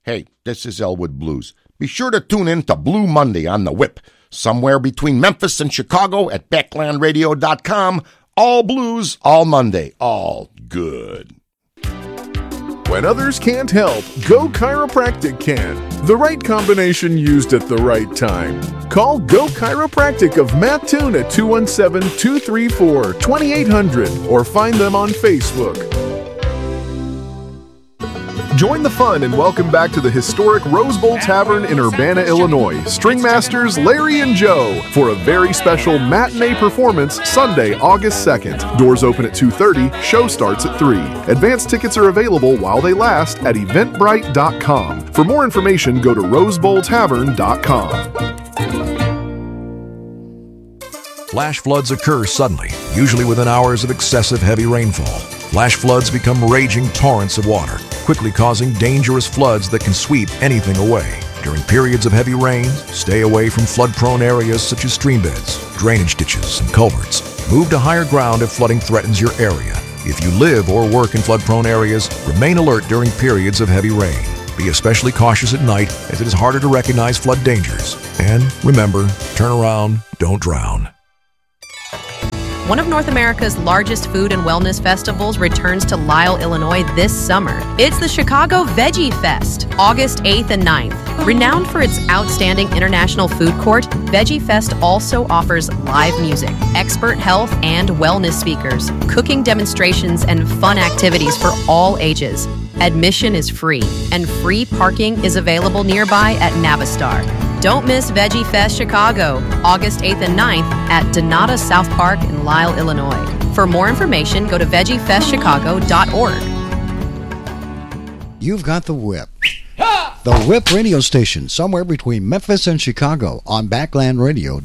Hey, this is Elwood Blues. Be sure to tune in to Blue Monday on the Whip, somewhere between Memphis and Chicago at backlandradio.com. All blues, all Monday, all good. When others can't help, Go Chiropractic can. The right combination used at the right time. Call Go Chiropractic of Matt Toon at 217-234-2800 or find them on Facebook. Join the fun and welcome back to the historic Rose Bowl Tavern in Urbana, Illinois. String Masters Larry and Joe for a very special matinee performance Sunday, August 2nd. Doors open at 2:30, show starts at 3. Advance tickets are available while they last at eventbrite.com. For more information, go to rosebowltavern.com. Flash floods occur suddenly, usually within hours of excessive heavy rainfall. Flash floods become raging torrents of water, quickly causing dangerous floods that can sweep anything away. During periods of heavy rain, stay away from flood-prone areas such as stream beds, drainage ditches, and culverts. Move to higher ground if flooding threatens your area. If you live or work in flood-prone areas, remain alert during periods of heavy rain. Be especially cautious at night as it is harder to recognize flood dangers. And remember, turn around, don't drown. One of North America's largest food and wellness festivals returns to Lisle, Illinois this summer. It's the Chicago Veggie Fest, August 8th and 9th. Renowned for its outstanding international food court, Veggie Fest also offers live music, expert health and wellness speakers, cooking demonstrations, and fun activities for all ages. Admission is free, and free parking is available nearby at Navistar. Don't miss Veggie Fest Chicago, August 8th and 9th at Donata South Park in Lisle, Illinois. For more information, go to veggiefestchicago.org. You've got the Whip. The Whip radio station, somewhere between Memphis and Chicago on backlandradio.com.